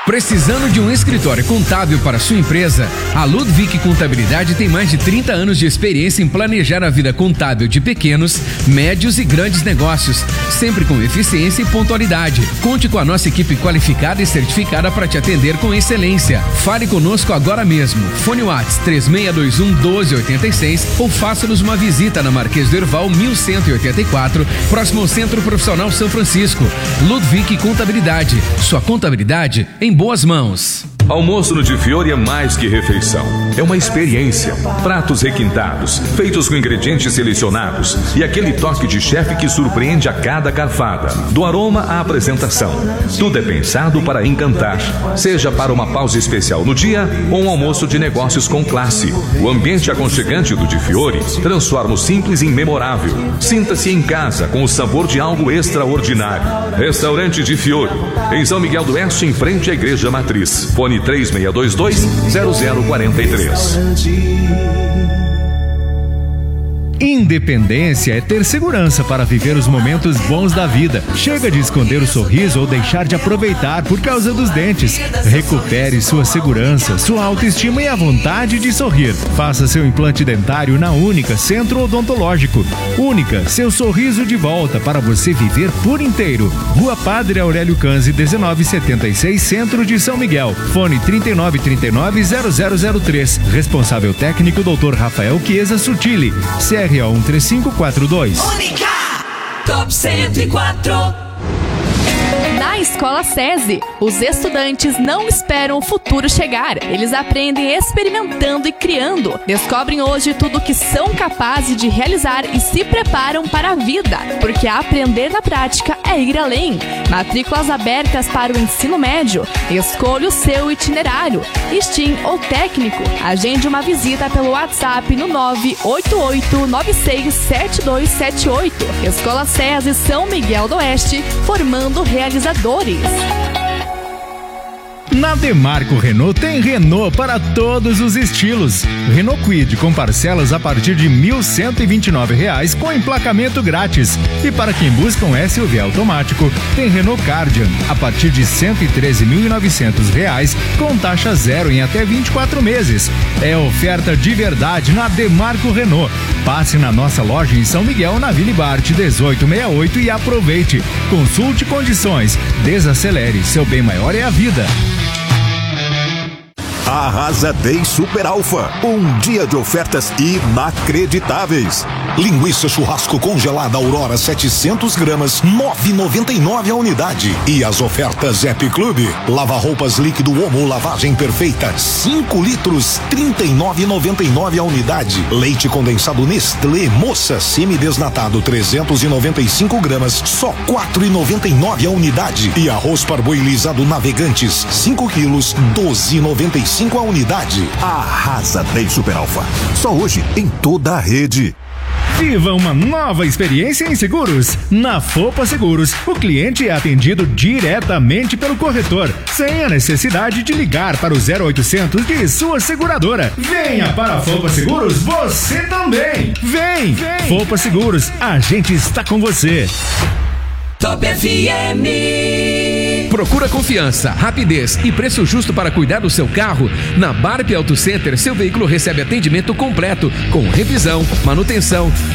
Precisando de um escritório contábil para sua empresa? A Ludwig Contabilidade tem mais de 30 anos de experiência em planejar a vida contábil de pequenos, médios e grandes negócios, sempre com eficiência e pontualidade. Conte com a nossa equipe qualificada e certificada para te atender com excelência. Fale conosco agora mesmo. Fone WhatsApp 3621-1286 ou faça-nos uma visita na Marquês do Herval 1184, próximo ao Centro Profissional São Francisco. Ludwig Contabilidade. Sua contabilidade em boas mãos. Almoço no Di Fiore é mais que refeição. É uma experiência. Pratos requintados, feitos com ingredientes selecionados e aquele toque de chefe que surpreende a cada garfada. Do aroma à apresentação. Tudo é pensado para encantar. Seja para uma pausa especial no dia ou um almoço de negócios com classe. O ambiente aconchegante do Di Fiore transforma o simples em memorável. Sinta-se em casa com o sabor de algo extraordinário. Restaurante Di Fiore, em São Miguel do Oeste, em frente à Igreja Matriz. Fone 3622-0043. Independência é ter segurança para viver os momentos bons da vida. Chega de esconder o sorriso ou deixar de aproveitar por causa dos dentes. Recupere sua segurança, sua autoestima e a vontade de sorrir. Faça seu implante dentário na Única Centro Odontológico. Única, seu sorriso de volta para você viver por inteiro. Rua Padre Aurélio Canzi, 1976, Centro de São Miguel. Fone 3939-0003. Responsável técnico Dr. Rafael Chiesa Sutili. CRO 13542. Única Top 104. Na Escola SESI, os estudantes não esperam o futuro chegar. Eles aprendem experimentando e criando. Descobrem hoje tudo o que são capazes de realizar e se preparam para a vida. Porque aprender na prática é ir além. Matrículas abertas para o ensino médio. Escolha o seu itinerário, STEAM ou técnico. Agende uma visita pelo WhatsApp no 988967278. Escola SESI São Miguel do Oeste, formando realizadores. Na Demarco Renault tem Renault para todos os estilos. Renault Kwid com parcelas a partir de R$ 1.129 com emplacamento grátis. E para quem busca um SUV automático, tem Renault Cardian a partir de R$ 113.900 com taxa zero em até 24 meses. É oferta de verdade na Demarco Renault. Passe na nossa loja em São Miguel, na Vila Bart 1868 e aproveite. Consulte condições. Desacelere. Seu bem maior é a vida. Arrasa Day Super Alfa, um dia de ofertas inacreditáveis. Linguiça churrasco congelada Aurora 700 gramas, 9,99 a unidade. E as ofertas Happy Club, lava-roupas líquido Omo lavagem perfeita, 5 litros, 39,99 a unidade. Leite condensado Nestlé Moça semidesnatado 395 gramas, só 4,99 a unidade. E arroz parboilizado Navegantes, 5 quilos, 12,95 a unidade. Arrasa Day Super Alfa. Só hoje em toda a rede. Viva uma nova experiência em seguros. Na Fopa Seguros, o cliente é atendido diretamente pelo corretor, sem a necessidade de ligar para o 0800 de sua seguradora. Venha para a Fopa Seguros, você também. Vem. Fopa Seguros, a gente está com você. Top FM. Procura confiança, rapidez e preço justo para cuidar do seu carro? Na Barp Auto Center, seu veículo recebe atendimento completo, com revisão, manutenção,